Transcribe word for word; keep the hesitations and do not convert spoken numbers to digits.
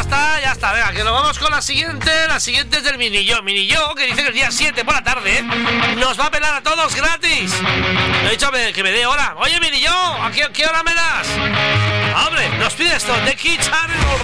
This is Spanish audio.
está, ya está. Venga, que nos vamos con la siguiente. La siguiente es del Minillo. Minillo, que dice que el día siete por la tarde nos va a pelar a todos gratis. Le he dicho que me dé hora. Oye, Minillo, ¿a qué, qué hora me das? Hombre, nos pide esto de Kid Charlie.